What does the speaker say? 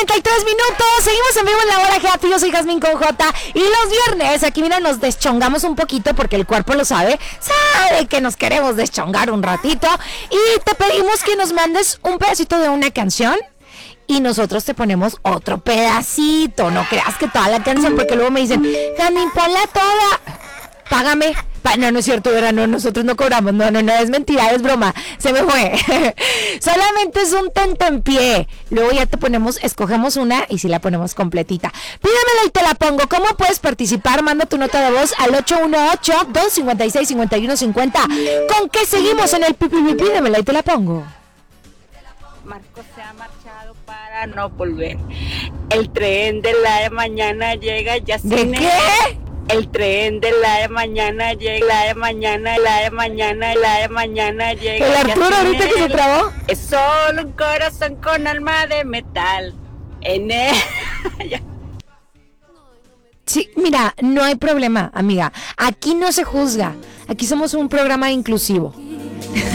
8:43, seguimos en vivo en la hora Happy, yo soy Jazmín con J, y los viernes, aquí mira, nos deschongamos un poquito porque el cuerpo lo sabe que nos queremos deschongar un ratito, y te pedimos que nos mandes un pedacito de una canción, y nosotros te ponemos otro pedacito, no creas que toda la canción, porque luego me dicen, Jazmín, ponla toda, págame. No es cierto, ¿verdad? No, nosotros no cobramos, no, es mentira, es broma, se me fue. Solamente es un tentempié. Luego ya te ponemos, escogemos una y si la ponemos completita. Pídemela y te la pongo. ¿Cómo puedes participar? Manda tu nota de voz al 818-256-5150. ¿Con qué seguimos en el pipi? Pídemela y te la pongo. Marco se ha marchado para no volver. El tren de la mañana llega ya sin ¿De qué? El tren de la mañana llega, la de mañana llega. El Arturo ahorita que se trabó. Es solo un corazón con alma de metal. En él. Sí, mira, no hay problema, amiga. Aquí no se juzga. Aquí somos un programa inclusivo.